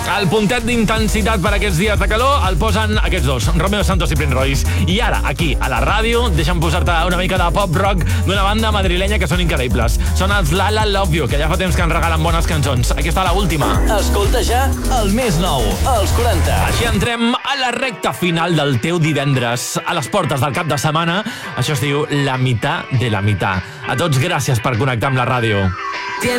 El puntet d'intensitat per aquests dies de calor el posen aquests dos, Romeo Santos i Prince Royce. I ara, aquí, a la ràdio, deixa'm posar-te una mica de pop rock d'una banda madrilenya que són increïbles. Són els Lala Love You, que ja fa temps que ens regalen bones cançons. Aquí està la última. Escolta ja el més nou, els 40. Així entrem a la recta final del teu divendres, a les portes del cap de setmana. Això es diu la mitad de la mitad. A tots, gràcies per connectar amb la ràdio.